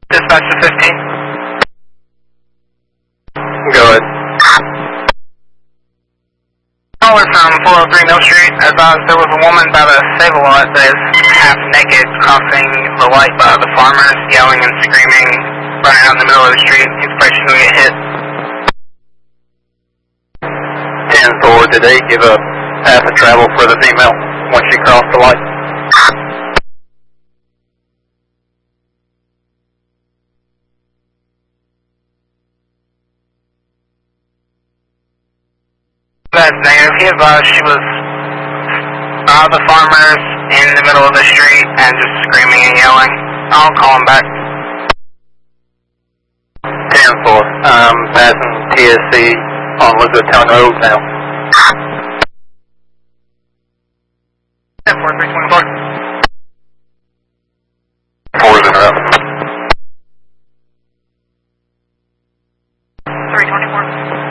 Dispatch to 15. Go ahead. Caller from 403 Mill Street advised there was a woman by the Save-A-Lot that is half naked crossing the light by the farmers, yelling and screaming, running out in the middle of the street. He's afraid she's going to get hit. 10-4, did they give a path of travel for the female when she crossed the light? That's negative. He advised she was by the farmers in the middle of the street and just screaming and yelling. I'll call him back. 10-4, passing TSC on Elizabethtown Road now. 10-4, 324. 4's in a row. 324.